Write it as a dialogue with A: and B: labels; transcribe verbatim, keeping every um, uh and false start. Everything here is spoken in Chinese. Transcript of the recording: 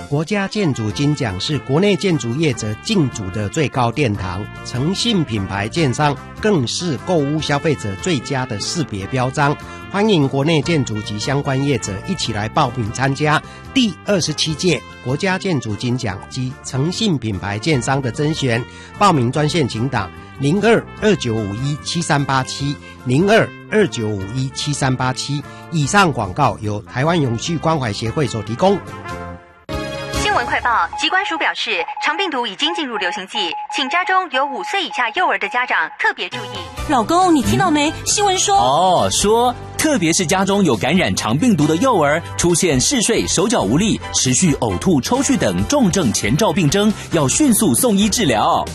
A: 国家建筑金奖是国内建筑业者竞逐的最高殿堂，诚信品牌建商更是购屋消费者最佳的识别标章。欢迎国内建筑及相关业者一起来报名参加第二十七届国家建筑金奖及诚信品牌建商的甄选。报名专线请打零二二九五一七三八七零二二九五一七三八七。以上广告由台湾永续关怀协会所提供。
B: 新闻快报，疾管署表示，肠病毒已经进入流行季，请家中有五岁以下幼儿的家长特别注意。
C: 老公，你听到没？新闻说
D: 哦，说特别是家中有感染肠病毒的幼儿，出现嗜睡、手脚无力、持续呕吐、抽搐等重症前兆病征，要迅速送医治疗。